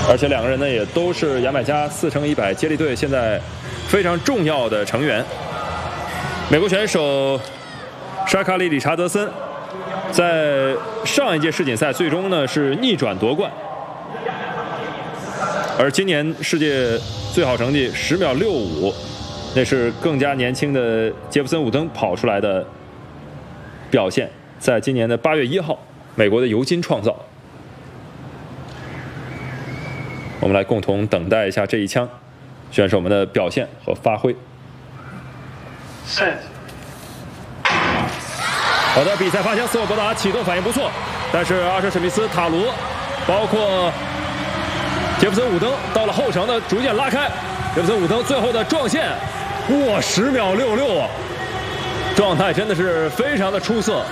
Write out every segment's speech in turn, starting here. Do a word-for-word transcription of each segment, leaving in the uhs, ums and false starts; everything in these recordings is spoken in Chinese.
而且两个人呢也都是牙买加四乘一百接力队现在非常重要的成员。美国选手沙卡里·理查德森在上一届世锦赛最终呢是逆转夺冠，而今年世界最好成绩十秒六五，那是更加年轻的杰弗森·伍登跑出来的表现，在今年的八月一号，美国的尤金创造。我们来共同等待一下这一枪选手们的表现和发挥。好的，比赛发枪，斯沃博达启动反应不错，但是阿什史密斯、塔罗，包括杰弗森·伍登到了后程的逐渐拉开。杰弗森·伍登最后的撞线，哇，十秒六六啊，状态真的是非常的出色。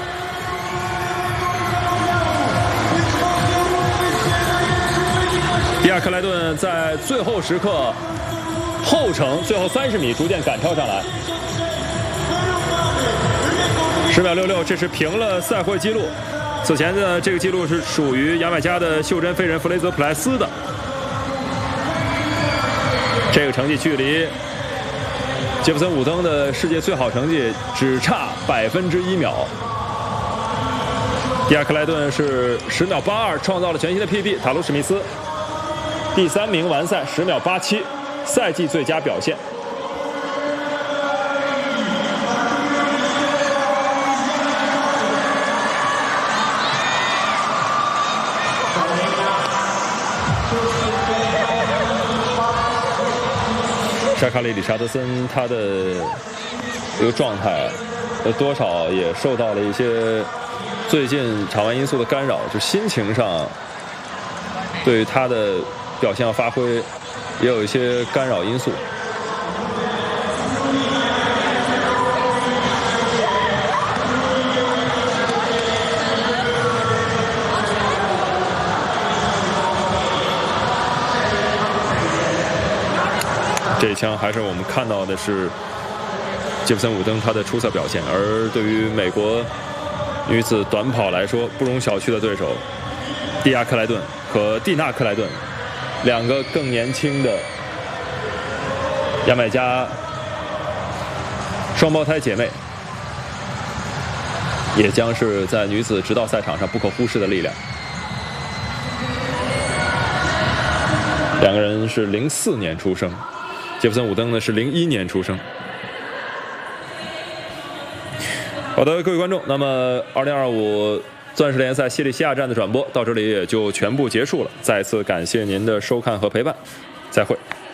迪亚克莱顿在最后时刻后程最后三十米逐渐赶超上来，十秒六六，这是平了赛会纪录。此前的这个纪录是属于牙买加的袖珍飞人弗雷泽普莱斯的，这个成绩距离杰弗森·伍登的世界最好成绩只差百分之一秒。迪亚克莱顿是十秒八二创造了全新的 P B， 塔卢史密斯第三名完赛十秒八七，赛季最佳表现。沙卡里·理查德森他的一个状态，呃，多少也受到了一些最近场外因素的干扰，就心情上对于他的表现和发挥也有一些干扰因素。这一枪还是我们看到的是杰弗森·伍登他的出色表现，而对于美国女子短跑来说，不容小觑的对手蒂亚克莱顿和蒂娜克莱顿，两个更年轻的牙买加双胞胎姐妹，也将是在女子直道赛场上不可忽视的力量。两个人是零四年出生，杰弗森·伍登呢是零一年出生。好的，各位观众，那么二零二五钻石联赛西里西亚站的转播到这里也就全部结束了。再次感谢您的收看和陪伴，再会。